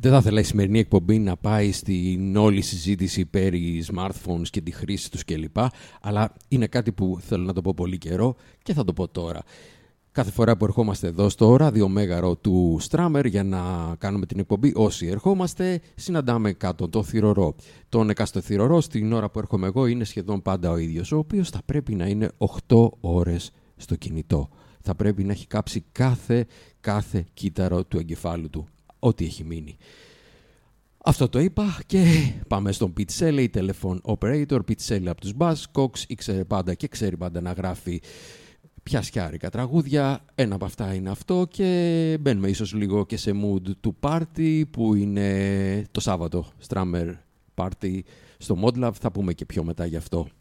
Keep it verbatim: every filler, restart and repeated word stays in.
Δεν θα ήθελα η σημερινή εκπομπή να πάει στην όλη συζήτηση περί smartphones και τη χρήση τους κλπ. Αλλά είναι κάτι που θέλω να το πω πολύ καιρό και θα το πω τώρα. Κάθε φορά που ερχόμαστε εδώ στο ραδιομέγαρο του Στράμερ για να κάνουμε την εκπομπή, όσοι ερχόμαστε, συναντάμε κάτω το θυρωρό. Τον εκάστοτε θυρωρό στην ώρα που έρχομαι εγώ είναι σχεδόν πάντα ο ίδιος, ο οποίος θα πρέπει να είναι οκτώ ώρες στο κινητό. Θα πρέπει να έχει κάψει κάθε, κάθε κύτταρο του εγκεφάλου του, ό,τι έχει μείνει. Αυτό το είπα και πάμε στον Pete Shelley, telephone operator. Pete Shelley από τους Buzzcocks, ήξερε πάντα και ξέρει πάντα να γράφει πιασιάρικα τραγούδια. Ένα από αυτά είναι αυτό και μπαίνουμε ίσως λίγο και σε mood του party που είναι το Σάββατο, Strammer Party στο Mod Lab. Θα πούμε και πιο μετά γι' αυτό.